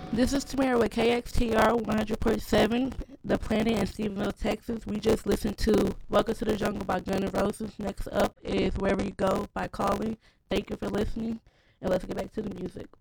This is Tamara with KXTR 100.7, The Planet in Stephenville, Texas. We just listened to Welcome to the Jungle by Guns N' Roses. Next up is Wherever You Go by Calling. Thank you for listening, and let's get back to the music.